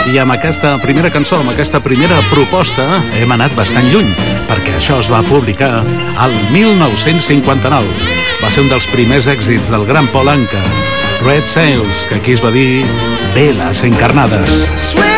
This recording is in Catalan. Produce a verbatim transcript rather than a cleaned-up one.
I amb aquesta primera cançó, amb aquesta primera proposta, hem anat bastant lluny, perquè això es va publicar al mil nou-cents cinquanta-nou. Va ser un dels primers èxits del gran Paul Anka, Red Sails, que aquí es va dir Veles encarnades.